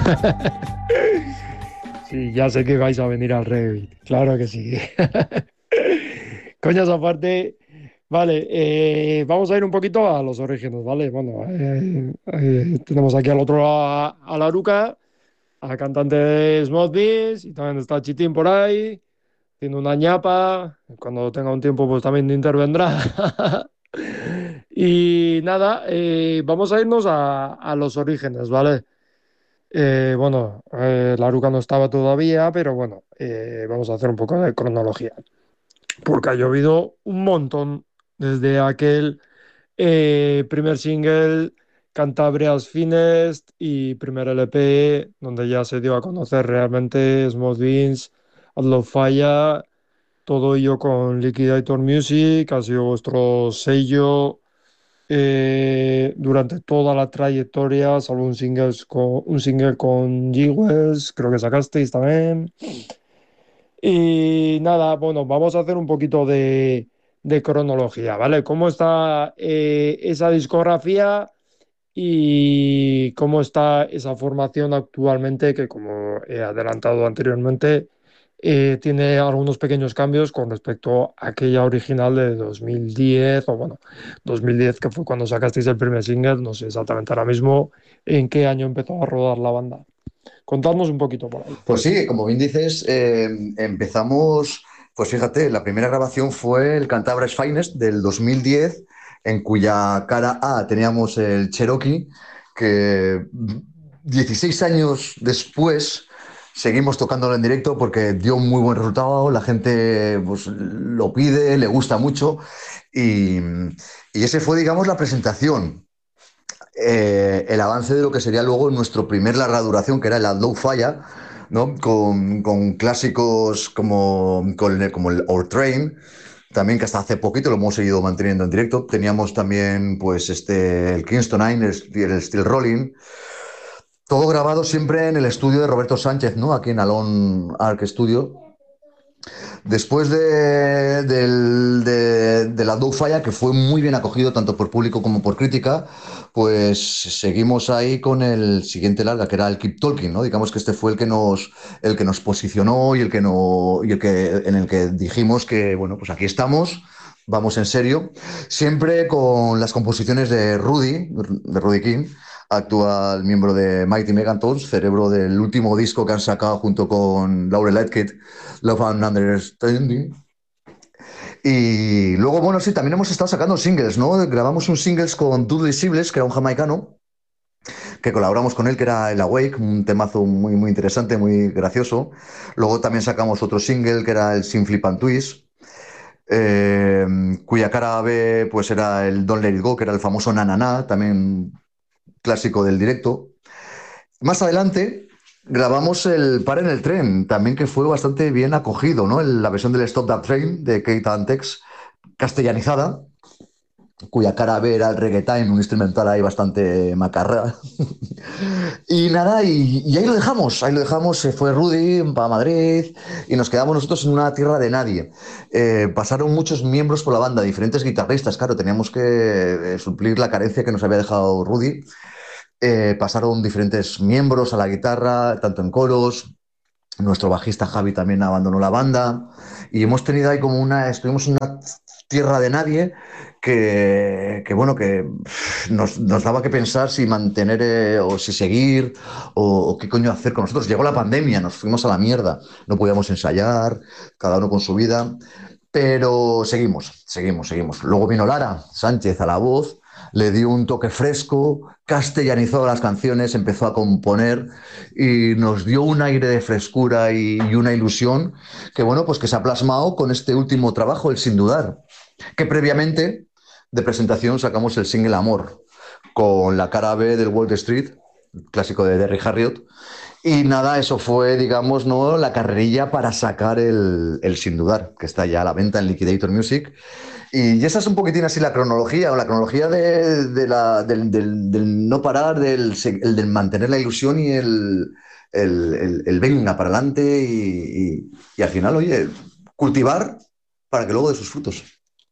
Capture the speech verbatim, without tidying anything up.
Sí, ya sé que vais a venir al Revit, claro que sí. Coñas aparte, vale, eh, vamos a ir un poquito a los orígenes, ¿vale? Bueno, eh, eh, tenemos aquí al otro lado a, a Laruca, a la cantante de Smooth Beats, y también está Chitín por ahí, haciendo una ñapa. Cuando tenga un tiempo, pues también intervendrá. Y nada, eh, vamos a irnos a, a los orígenes, ¿vale? Eh, bueno, eh, Laruca no estaba todavía, pero bueno, eh, vamos a hacer un poco de cronología, porque ha llovido un montón desde aquel eh, primer single, Cantabria's Finest, y primer L P, donde ya se dio a conocer realmente Smooth Beans, Outlaw Fire, todo ello con Liquidator Music, ha sido vuestro sello eh, durante toda la trayectoria, salvo un single con, un single con G-Wells, creo que sacasteis también. Y nada, bueno, vamos a hacer un poquito de, de cronología, ¿vale? ¿Cómo está eh, esa discografía y cómo está esa formación actualmente? Que como he adelantado anteriormente, eh, tiene algunos pequeños cambios con respecto a aquella original de dos mil diez, o bueno, dos mil diez que fue cuando sacasteis el primer single, no sé exactamente ahora mismo en qué año empezó a rodar la banda. Contadnos un poquito por ahí. Pues sí, como bien dices, eh, empezamos, pues fíjate, la primera grabación fue el Cantabria's Finest del dos mil diez, en cuya cara A teníamos el Cherokee, que dieciséis años después seguimos tocándolo en directo porque dio un muy buen resultado, la gente pues, lo pide, le gusta mucho y, y ese fue, digamos, la presentación. Eh, el avance de lo que sería luego nuestro primer larga duración, que era el Outlaw Fire, ¿no? Con, con clásicos como, con el, como el Our Train, también que hasta hace poquito lo hemos seguido manteniendo en directo. Teníamos también pues este, el Kingston Nine, el, el Steel Rolling, todo grabado siempre en el estudio de Roberto Sánchez, ¿no? Aquí en Alon Arc Studio. Después de, del, de, de la Fire, que fue muy bien acogido tanto por público como por crítica, pues seguimos ahí con el siguiente larga, que era el Keep Talking, ¿no? Digamos que este fue el que nos, el que nos posicionó y el que no, y el que, en el que dijimos que, bueno, pues aquí estamos, vamos en serio, siempre con las composiciones de Rudy, de Rudy King, actual miembro de Mighty Megatones, cerebro del último disco que han sacado junto con Laurel Aitken, Love and Understanding. Y luego, bueno, sí, también hemos estado sacando singles, ¿no? Grabamos un singles con Dudley Sibles, que era un jamaicano, que colaboramos con él, que era El Awake, un temazo muy, muy interesante, muy gracioso. Luego también sacamos otro single, que era el Sin Flip and Twist, eh, cuya cara B, pues era el Don't Let It Go, que era el famoso Na Na Na, también clásico del directo. Más adelante grabamos el Par en el Tren, también que fue bastante bien acogido, ¿no? El- la versión del Stop That Train de Kate Antex, castellanizada, cuya cara B era el reggaetón, un instrumental ahí bastante macarra. Y nada, y, y ahí lo dejamos, ahí lo dejamos, se fue Rudy para Madrid y nos quedamos nosotros en una tierra de nadie. Eh, pasaron muchos miembros por la banda, diferentes guitarristas, claro, teníamos que eh, suplir la carencia que nos había dejado Rudy. Eh, pasaron diferentes miembros a la guitarra, tanto en coros. Nuestro bajista Javi también abandonó la banda. Y hemos tenido ahí como una. Estuvimos en una tierra de nadie que, que bueno, que pff, nos, nos daba que pensar si mantener eh, o si seguir o, o qué coño hacer con nosotros. Llegó la pandemia, nos fuimos a la mierda. No podíamos ensayar, cada uno con su vida. Pero seguimos, seguimos, seguimos. Luego vino Lara Sánchez a la voz, le dio un toque fresco, castellanizó las canciones, empezó a componer y nos dio un aire de frescura y, y una ilusión que, bueno, pues que se ha plasmado con este último trabajo, el Sin Dudar, que previamente de presentación sacamos el single Amor con la cara B del Wall Street, clásico de Derry Harriott, y nada, eso fue, digamos, ¿no? La carrerilla para sacar el, el Sin Dudar, que está ya a la venta en Liquidator Music. Y esa es un poquitín así la cronología, o la cronología de, de la, del, del, del, no parar, del, el, del mantener la ilusión y el, el, el, el venga para adelante y, y, y, al final, oye, cultivar para que luego dé sus frutos.